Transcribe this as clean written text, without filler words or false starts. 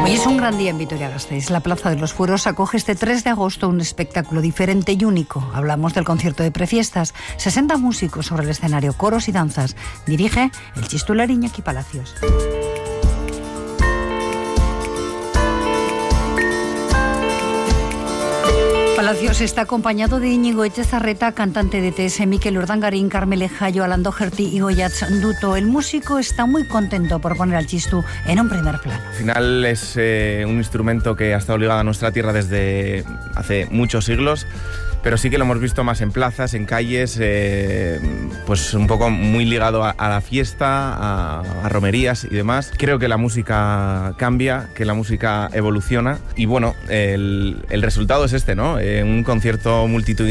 Hoy es un gran día en Vitoria-Gasteiz. La Plaza de los Fueros acoge este 3 de agosto un espectáculo diferente y único. Hablamos del concierto de prefiestas. 60 músicos sobre el escenario, coros y danzas. Dirige el chistular Iñaki Palacios. Palacios está acompañado de Íñigo Etxezarreta, cantante de TS, Mikel Urdangarín, Carmele Jayo, Alando Gerti y Goyatz Duto. El músico está muy contento por poner al chistu en un primer plano. Al final es un instrumento que ha estado ligado a nuestra tierra desde hace muchos siglos, pero sí que lo hemos visto más en plazas, en calles, pues un poco muy ligado a la fiesta, a romerías y demás. Creo que la música cambia, que la música evoluciona y bueno, el resultado es este, ¿no? Un concierto multitudinario